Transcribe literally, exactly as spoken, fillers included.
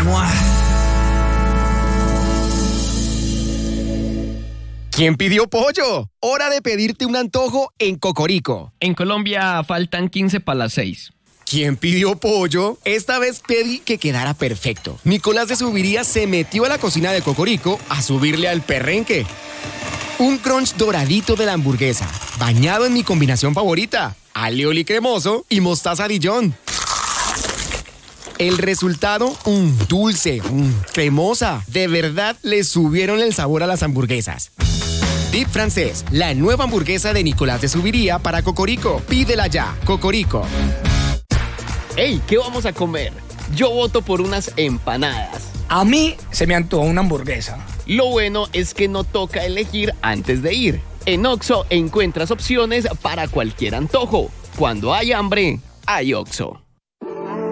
¡Mua! ¿Quién pidió pollo? Hora de pedirte un antojo en Cocorico. En Colombia faltan quince para las seis. ¿Quién pidió pollo? Esta vez pedí que quedara perfecto. Nicolás de Subiría se metió a la cocina de Cocorico a subirle al perrenque. Un crunch doradito de la hamburguesa, bañado en mi combinación favorita, alioli cremoso y mostaza Dijon. El resultado, un dulce, un cremosa. De verdad le subieron el sabor a las hamburguesas. Dip Francés, la nueva hamburguesa de Nicolás de Subiría para Cocorico. Pídela ya, Cocorico. ¡Ey! ¿Qué vamos a comer? Yo voto por unas empanadas. A mí se me antojó una hamburguesa. Lo bueno es que no toca elegir antes de ir. En Oxxo encuentras opciones para cualquier antojo. Cuando hay hambre, hay Oxxo.